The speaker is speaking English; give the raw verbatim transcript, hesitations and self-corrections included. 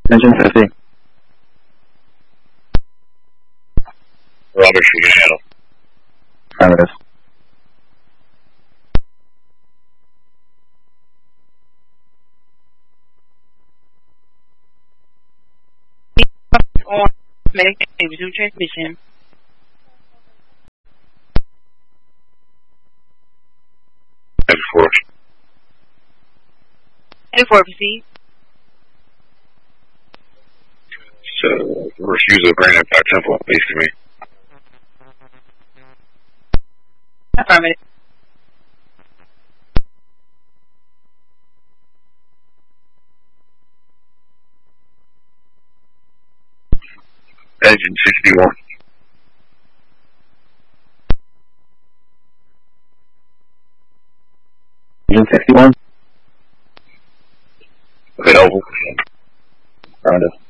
Engine fifty. Robert, should we handle? Affirmative. On medic, resume transmission. F four. F four, proceed. So, refusal of brain impact temple, please to me. Affirmative. Engine sixty-one. Engine sixty-one. Available. Affirmative.